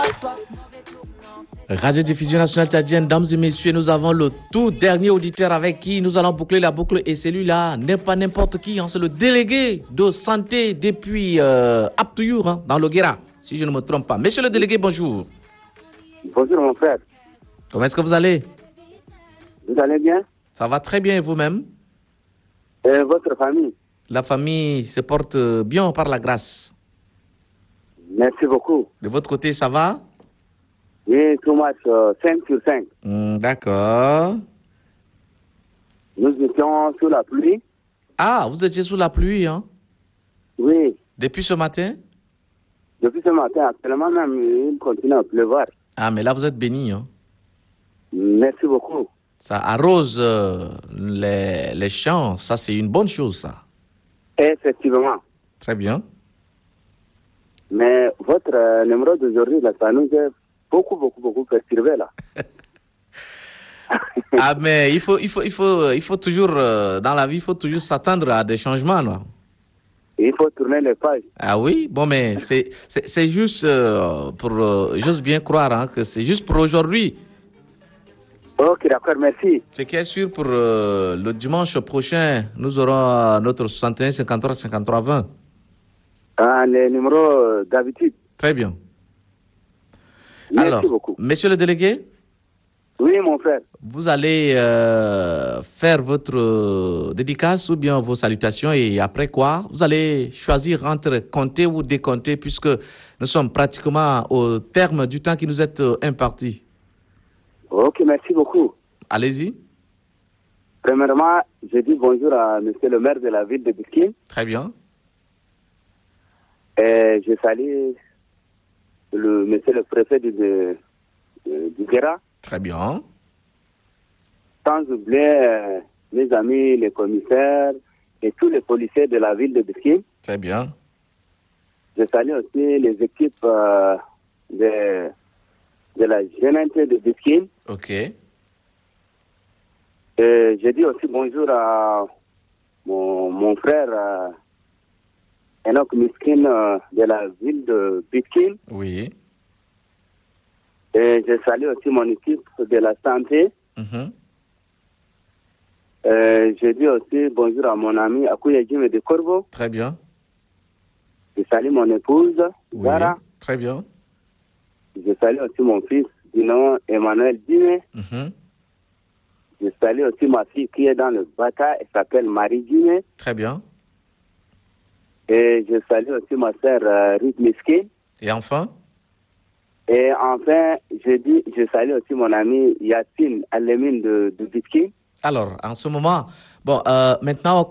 Radio-diffusion nationale tchadienne, dames et messieurs, nous avons le tout dernier auditeur avec qui nous allons boucler la boucle. Et celui-là n'est pas n'importe qui, c'est le délégué de santé depuis Aptouyour, dans le Guéra, si je ne me trompe pas. Monsieur le délégué, bonjour. Bonjour mon frère. Comment est-ce que vous allez? Vous allez bien? Ça va très bien et vous-même? Et votre famille? La famille se porte bien par la grâce. Merci beaucoup. De votre côté, ça va? Oui, tout match 5 sur 5. D'accord. Nous étions sous la pluie. Ah, vous étiez sous la pluie, hein? Oui. Depuis ce matin? Depuis ce matin, actuellement même, il continue à pleuvoir. Ah, mais là, vous êtes béni, hein? Merci beaucoup. Ça arrose les champs. Ça, c'est une bonne chose, ça. Effectivement. Très bien. Mais votre numéro d'aujourd'hui, là, ça nous a beaucoup perturbé, là. Ah, mais il faut toujours, dans la vie, il faut toujours s'attendre à des changements, non? Il faut tourner les pages. Ah oui? Bon, mais c'est juste pour, j'ose bien croire, hein, que c'est juste pour aujourd'hui. Ok, d'accord, merci. Ce qui est sûr, pour le dimanche prochain, nous aurons notre 61 53 53 20. Ah, les numéros d'habitude. Très bien. Merci beaucoup. Monsieur le délégué? Oui, mon frère. Vous allez faire votre dédicace ou bien vos salutations et après quoi, vous allez choisir entre compter ou décompter puisque nous sommes pratiquement au terme du temps qui nous est imparti. Ok, merci beaucoup. Allez-y. Premièrement, je dis bonjour à monsieur le maire de la ville de Biskine. Très bien. Et je salue monsieur le préfet du Guéra. Très bien. Sans oublier mes amis, les commissaires et tous les policiers de la ville de Biskine. Très bien. Je salue aussi les équipes de la jeunesse de Biskine. Ok. Et je dis aussi bonjour à mon frère Enoch Miskin de la ville de Biskine. Oui. Et je salue aussi mon équipe de la santé. Je dis aussi bonjour à mon ami Akouya Jimé de Corbeau. Très bien. Je salue mon épouse, Zara. Oui. Très bien. Je salue aussi mon fils, du nom Emmanuel Jimé. Je salue aussi ma fille qui est dans le Bata, elle s'appelle Marie Jimé. Très bien. Et je salue aussi ma sœur Ruth Miskin. Et enfin? Et enfin, je salue aussi mon ami Yacine Alemine de Biskine. Alors, en ce moment, bon, maintenant,